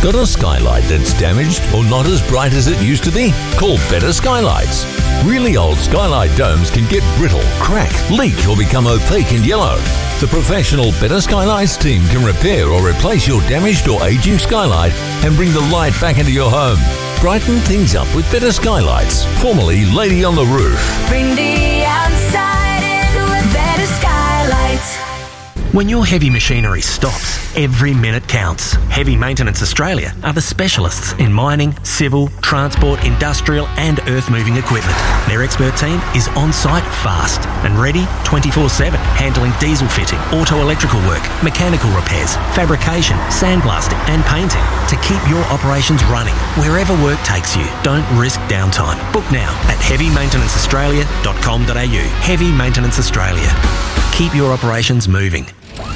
Got a skylight that's damaged or not as bright as it used to be? Call Better Skylights. Really old skylight domes can get brittle, crack, leak or become opaque and yellow. The professional Better Skylights team can repair or replace your damaged or aging skylight and bring the light back into your home. Brighten things up with Better Skylights, formerly Lady on the Roof. Bring the outside in with Better Skylights. When your heavy machinery stops, every minute counts. Heavy Maintenance Australia are the specialists in mining, civil, transport, industrial and earth-moving equipment. Their expert team is on-site fast and ready 24/7, handling diesel fitting, auto-electrical work, mechanical repairs, fabrication, sandblasting and painting to keep your operations running wherever work takes you. Don't risk downtime. Book now at heavymaintenanceaustralia.com.au. Heavy Maintenance Australia. Keep your operations moving.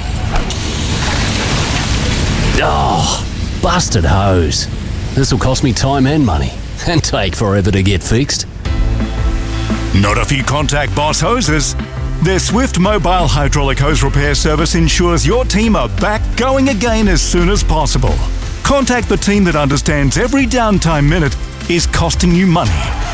Oh, busted hose. This will cost me time and money and take forever to get fixed. Not if you contact Boss Hoses. Their swift mobile hydraulic hose repair service ensures your team are back going again as soon as possible. Contact the team that understands every downtime minute is costing you money.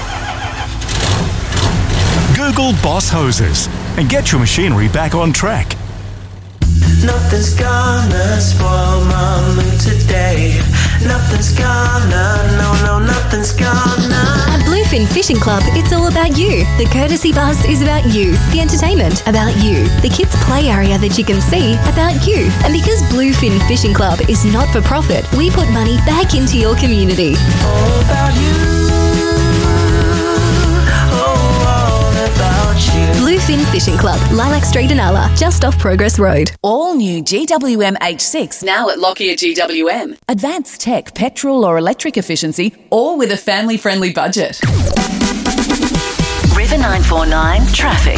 Google Boss Hoses and get your machinery back on track. Nothing's gonna spoil my mood today. Nothing's gonna, nothing's gonna. At Bluefin Fishing Club, it's all about you. The courtesy bus is about you. The entertainment, about you. The kids' play area that you can see, about you. And because Bluefin Fishing Club is not for profit, we put money back into your community. All about you. Bluefin Fishing Club, Lilac Street in Alla, just off Progress Road. All new GWM H6 now at Lockyer GWM. Advanced tech, petrol or electric efficiency, all with a family-friendly budget. River 949 Traffic.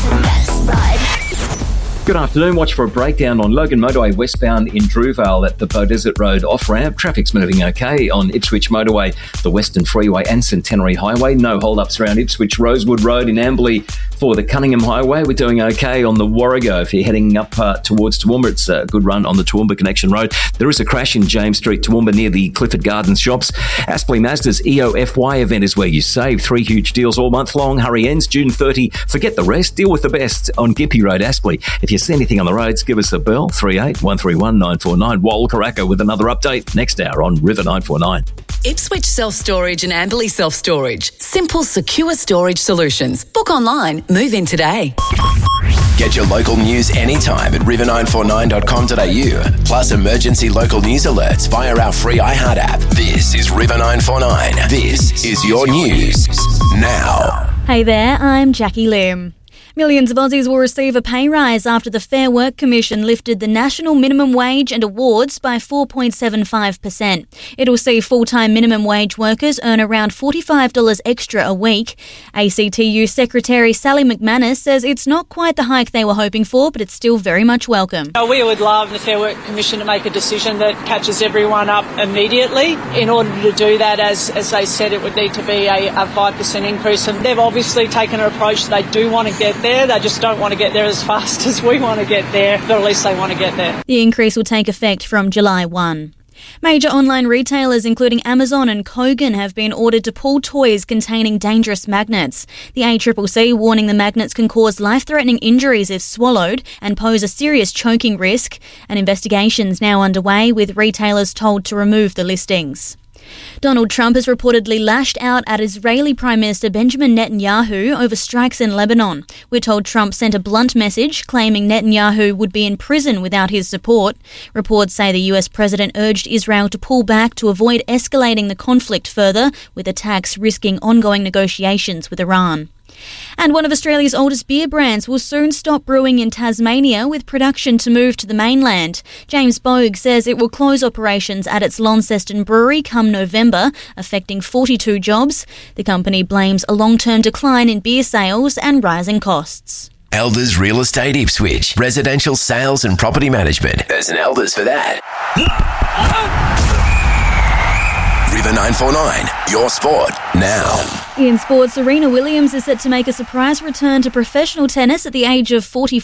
Good afternoon. Watch for a breakdown on Logan Motorway westbound in Drewvale at the Beaudesert Road off-ramp. Traffic's moving okay on Ipswich Motorway, the Western Freeway and Centenary Highway. No hold-ups around Ipswich Rosewood Road in Amberley for the Cunningham Highway. We're doing okay on the Warrego. If you're heading up towards Toowoomba, it's a good run on the Toowoomba Connection Road. There is a crash in James Street, Toowoomba, near the Clifford Gardens shops. Aspley Mazda's EOFY event is where you save. 3 huge deals all month long. Hurry ends June 30. Forget the rest. Deal with the best on Gippy Road, Aspley. If you see anything on the roads, give us a bell. 38 131 949. Wal Karaka with another update next hour on River 949. Ipswich Self-Storage and Amberley Self-Storage. Simple, secure storage solutions. Book online. Move in today. Get your local news anytime at river949.com.au. Plus emergency local news alerts via our free iHeart app. This is River 949. This is your news now. Hey there, I'm Jackie Lim. Millions of Aussies will receive a pay rise after the Fair Work Commission lifted the national minimum wage and awards by 4.75%. It'll see full-time minimum wage workers earn around $45 extra a week. ACTU Secretary Sally McManus says it's not quite the hike they were hoping for, but it's still very much welcome. We would love the Fair Work Commission to make a decision that catches everyone up immediately. In order to do that, as they said, it would need to be a 5% increase. And they've obviously taken an approach they do want to get there. They just don't want to get there as fast as we want to get there, but at least they want to get there. The increase will take effect from July 1. Major online retailers including Amazon and Kogan have been ordered to pull toys containing dangerous magnets. The ACCC warning the magnets can cause life-threatening injuries if swallowed and pose a serious choking risk. An investigation's now underway with retailers told to remove the listings. Donald Trump has reportedly lashed out at Israeli Prime Minister Benjamin Netanyahu over strikes in Lebanon. We're told Trump sent a blunt message claiming Netanyahu would be in prison without his support. Reports say the US president urged Israel to pull back to avoid escalating the conflict further, with attacks risking ongoing negotiations with Iran. And one of Australia's oldest beer brands will soon stop brewing in Tasmania, with production to move to the mainland. James Bogue says it will close operations at its Launceston brewery come November, affecting 42 jobs. The company blames a long-term decline in beer sales and rising costs. Elders Real Estate Ipswich. Residential sales and property management. There's an Elders for that. River 949, your sport now. In sports, Serena Williams is set to make a surprise return to professional tennis at the age of 44.